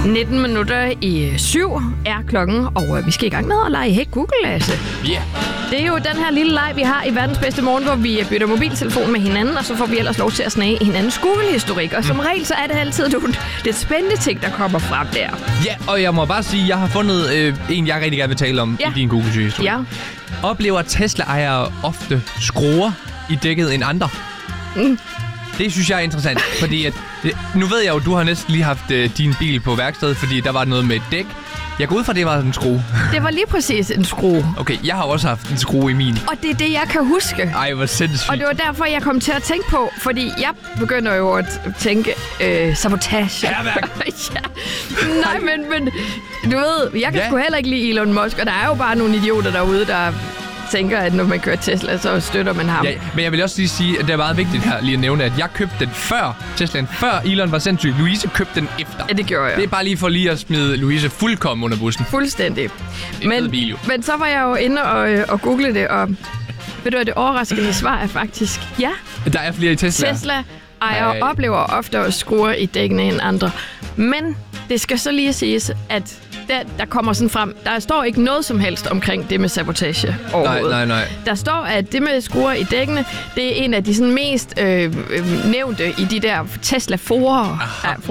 19 minutter i 7 er klokken, og vi skal i gang med at lege Hey Google, Lasse. Ja. Yeah. Det er jo den her lille leg, vi har i verdens bedste morgen, hvor vi bytter mobiltelefon med hinanden, og så får vi ellers lov til at snage hinandens Google-historik. Og som regel, så er det altid nogle lidt spændende ting, der kommer frem der. Ja, og jeg må bare sige, at jeg har fundet en, jeg rigtig gerne vil tale om i din Google-historik. Ja. Oplever Tesla-ejere ofte skruer i dækket end andre? Det synes jeg er interessant, fordi at, nu ved jeg jo, du har næsten lige haft din bil på værksted, fordi der var noget med et dæk. Jeg går ud fra, det var en skrue. Det var lige præcis en skrue. Okay, jeg har også haft en skrue i min. Og det er det, jeg kan huske. Ej, hvor sindssygt. Og det var derfor, jeg kom til at tænke på, fordi jeg begynder jo at tænke sabotage. Ja. Nej, men du ved, jeg kan sgu heller ikke lide Elon Musk, og der er jo bare nogle idioter derude, der tænker, at når man kører Tesla, så støtter man ham. Ja, men jeg vil også lige sige, at det er meget vigtigt her lige at nævne, at jeg købte den før Teslaen, før Elon var sindssyg. Louise købte den efter. Ja, det gjorde jeg. Det er bare lige for lige at smide Louise fuldkommen under bussen. Fuldstændig. Men så var jeg jo inde og google det, og ved du, at det overraskende svar er faktisk ja. Der er flere i Tesla. Tesla-ejere oplever ofte skruer i dækkene end andre. Men det skal så lige siges, at der kommer sådan frem. Der står ikke noget som helst omkring det med sabotage overhovedet. Nej. Der står, at det med skruer i dækkene, det er en af de sådan mest nævnte i de der Tesla-forer.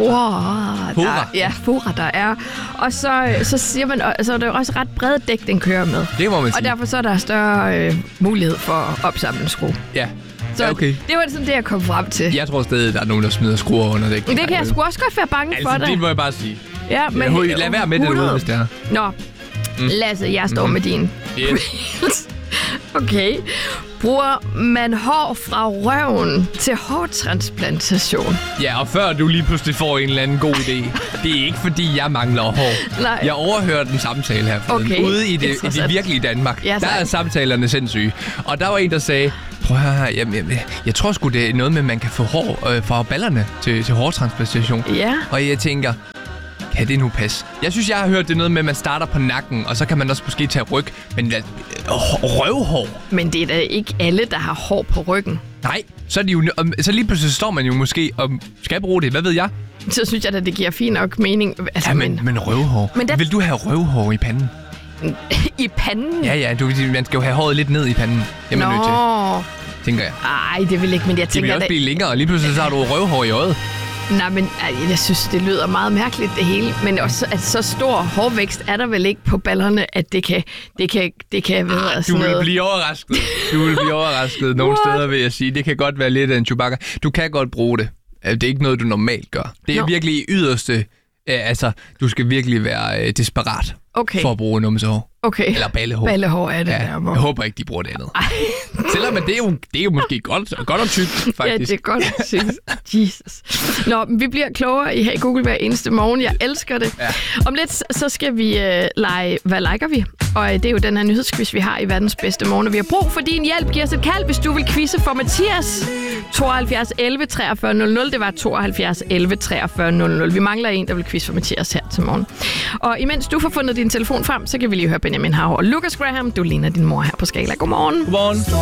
Forer, der er. Og så siger man, så er det jo også ret bred dæk, den kører med. Det må man sige. Og derfor så er der større mulighed for at opsamle en skrue. Ja. Så okay. Det var sådan det, jeg kom frem til. Jeg tror stadig, der er nogen, der smider skruer under dæk. Det kan jeg sgu også godt være bange for det. Det må jeg bare sige. Ja, men lad være med det derude, hvis det er. Nå, Lasse, jeg står med din. Yes. Okay. Bruger man hår fra røven til hårtransplantation? Ja, og før du lige pludselig får en eller anden god idé. Det er ikke, fordi jeg mangler hår. Nej. Jeg overhørte en samtale her ude i det virkelige Danmark. Ja, der er samtalerne sindssyge. Og der var en, der sagde, prøv at høre, jeg tror sgu, det er noget med, at man kan få hår fra ballerne til hårtransplantation. Ja. Og jeg tænker, kan det nu passe? Jeg synes, jeg har hørt det noget med, at man starter på nakken, og så kan man også måske tage ryg. Men røvhår? Men det er da ikke alle, der har hår på ryggen. Nej, så lige pludselig står man jo måske og skal bruge det. Hvad ved jeg? Så synes jeg, at det giver fin nok mening. Altså, ja, men røvhår. Vil du have røvhår i panden? I panden? Ja, man skal jo have håret lidt ned i panden. Det er man nødt til, tænker jeg. Ej, det vil ikke, men jeg tænker... Det vil også blive længere, og lige pludselig så har du røvhår i øjet. Nej, men jeg synes, det lyder meget mærkeligt, det hele. Men også, at så stor hårvækst er der vel ikke på ballerne, at det kan være sådan noget. Du vil blive overrasket nogle steder, vil jeg sige. Det kan godt være lidt af en Chewbacca. Du kan godt bruge det. Det er ikke noget, du normalt gør. Det er virkelig i yderste... du skal virkelig være desperat for at bruge numsehår. Okay. Eller ballehår. Ballehår er det der. Jeg håber ikke, de bruger det andet. Selvom det er jo måske godt og tykt, faktisk. Ja, det er godt at sige. Jesus. Nå, vi bliver klogere i Hey Google hver eneste morgen. Jeg elsker det. Ja. Om lidt, så skal vi lege, hvad liker vi? Og det er jo den her nyhedsquiz, vi har i verdens bedste morgen. Og vi har brug for din hjælp. Giv os et kald, hvis du vil quizze for Mathias. 72 11 43 00. Det var 72 11 43 00. Vi mangler en, der vil quizze for Mathias her til morgen. Og imens du får fundet din telefon frem, så kan vi lige høre Benjamin Hav og Lucas Graham. Du ligner din mor her på Skala. Godmorgen. Godmorgen.